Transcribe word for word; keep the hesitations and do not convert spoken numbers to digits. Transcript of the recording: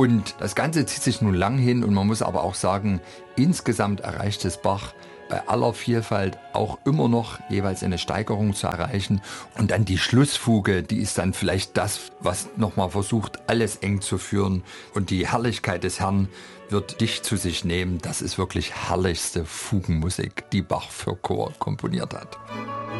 Und das Ganze zieht sich nun lang hin und man muss aber auch sagen, insgesamt erreicht es Bach bei aller Vielfalt auch immer noch jeweils eine Steigerung zu erreichen. Und dann die Schlussfuge, die ist dann vielleicht das, was nochmal versucht, alles eng zu führen. Und die Herrlichkeit des Herrn wird dich zu sich nehmen. Das ist wirklich herrlichste Fugenmusik, die Bach für Chor komponiert hat.